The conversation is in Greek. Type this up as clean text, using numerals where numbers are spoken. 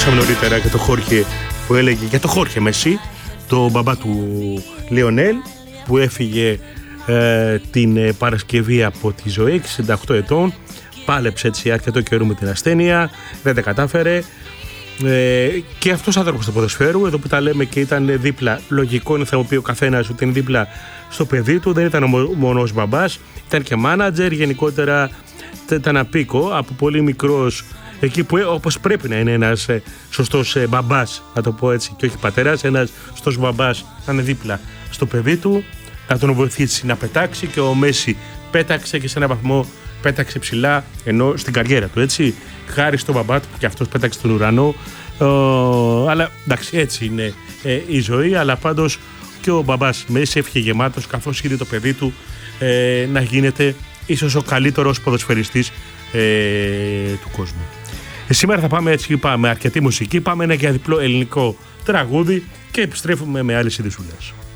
Ακούσαμε νωρίτερα και το Χόρχε που έλεγε για το Χόρχε Μεσί, το μπαμπά του Λιονέλ, που έφυγε την Παρασκευή από τη ζωή, 68 ετών. Πάλεψε έτσι αρκετό καιρό με την ασθένεια, δεν τα κατάφερε. Και αυτός άνθρωπος του ποδοσφαίρου, εδώ που τα λέμε και ήταν δίπλα, λογικό είναι θα μου πει ο καθένας ότι είναι δίπλα στο παιδί του, δεν ήταν μόνος μπαμπάς, ήταν και μάνατζερ, γενικότερα ήταν απίκο από πολύ μικρός, εκεί που όπως πρέπει να είναι ένας σωστός μπαμπάς, να το πω έτσι, και όχι πατέρας, ένας σωστός μπαμπάς να είναι δίπλα στο παιδί του, να τον βοηθήσει να πετάξει, και ο Μέση πέταξε και σε έναν βαθμό πέταξε ψηλά, ενώ στην καριέρα του, έτσι, χάρη στον μπαμπά του και αυτός πέταξε στον ουρανό. Αλλά εντάξει, έτσι είναι η ζωή, αλλά πάντως και ο μπαμπάς Μέση έφυγε γεμάτος, καθώς είδε το παιδί του να γίνεται ίσως ο καλύτερος ποδοσφαιριστής του κόσμου. Σήμερα θα πάμε, έτσι είπαμε, αρκετή μουσική, πάμε ένα και διπλό ελληνικό τραγούδι και επιστρέφουμε με άλλες ειδησούλες.